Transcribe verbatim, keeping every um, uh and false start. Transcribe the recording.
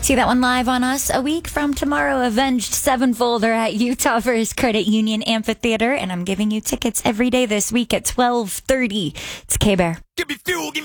See that one live on us a week from tomorrow. Avenged Sevenfold are at Utah First Credit Union Amphitheater, and I'm giving you tickets every day this week at twelve thirty. It's K-Bear. Give me fuel, give me